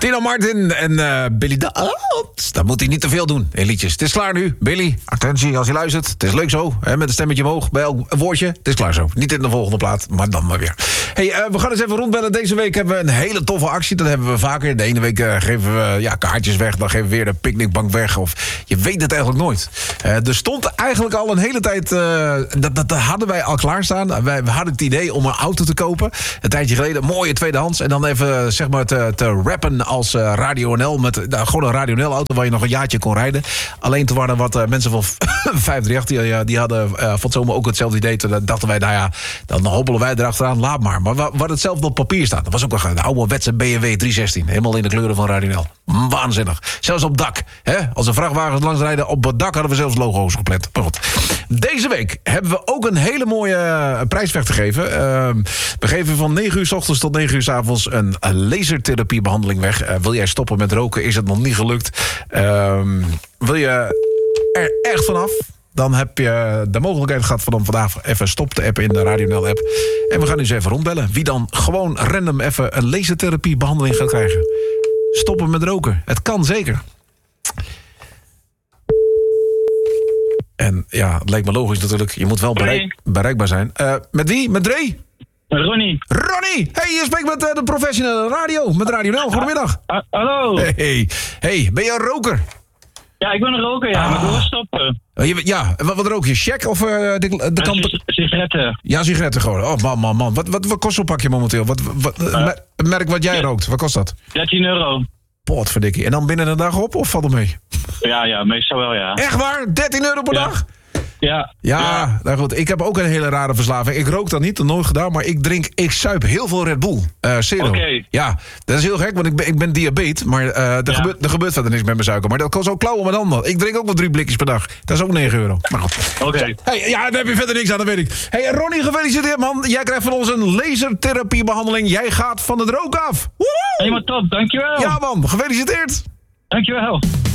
Tino Martin en Billy Dance. Dat moet hij niet te veel doen in liedjes. Het is klaar nu. Billy, attentie als je luistert. Het is leuk zo, hè, met een stemmetje omhoog bij elk woordje. Het is klaar zo. Niet in de volgende plaat, maar dan maar weer. Hey, we gaan eens even rondbellen. Deze week hebben we een hele toffe actie. Dat hebben we vaker. De ene week geven we kaartjes weg. Dan geven we weer de picknickbank weg. Of je weet het eigenlijk nooit. Er stond eigenlijk al een hele tijd... Dat hadden wij al klaarstaan. We hadden het idee om een auto te kopen. Een tijdje geleden. Mooie tweedehands. En dan even zeg maar te rappen als Radio NL. Met gewoon een Radio NL auto waar je nog een jaartje kon rijden. Alleen toen waren wat mensen van 538 die hadden van het zomer ook hetzelfde idee. Toen dachten wij, nou ja, dan hobbelen wij erachteraan. Laat maar. Maar wat hetzelfde op papier staat. Dat was ook een ouderwetse BMW 316. Helemaal in de kleuren van Radio NL. Waanzinnig. Zelfs op dak. Hè? Als de vrachtwagens langs rijden, op het dak hadden we zelfs logo's gepland. Maar goed. Deze week hebben we ook een hele mooie prijs weg te geven. We geven van 9 uur 's ochtends tot 9 uur 's avonds een lasertherapiebehandeling weg. Wil jij stoppen met roken? Is het nog niet gelukt? Wil je er echt vanaf? Dan heb je de mogelijkheid gehad van vandaag even stop te appen in de Radio NL app. En we gaan nu eens even rondbellen. Wie dan gewoon random even een lasertherapiebehandeling gaat krijgen. Stoppen met roken. Het kan zeker. En ja, het lijkt me logisch natuurlijk. Je moet wel bereikbaar zijn. Met wie? Met Dre? Ronnie. Hey, je spreekt met de professionele radio. Met Radio NL. Goedemiddag. Hallo. Hey, ben je een roker? Ja, ik ben een roker, ja. Maar ik wil stoppen. Ja, wat rook je? Check of sigaretten. Ja, sigaretten gewoon. Oh, man. Wat kost zo'n pakje momenteel? Merk wat jij rookt. Wat kost dat? €13. Potverdikkie. En dan binnen een dag op of valt het mee? Ja, meestal wel, ja. Echt waar? €13 per dag? Ja, nou goed. Ik heb ook een hele rare verslaving. Ik rook dat niet, dat nooit gedaan, maar ik zuip heel veel Red Bull. Zero. Okay. Ja, dat is heel gek, want ik ben diabetes, maar er gebeurt verder niks met mijn suiker. Maar dat kost ook klauwen met handen. Ik drink ook wel 3 blikjes per dag. Dat is ook €9. Maar goed. Oké. Hey, ja, daar heb je verder niks aan, dat weet ik. Hey, Ronnie, gefeliciteerd, man. Jij krijgt van ons een lasertherapiebehandeling. Jij gaat van het rook af. Woehoe! Helemaal top, dankjewel. Ja, man, gefeliciteerd. Dankjewel.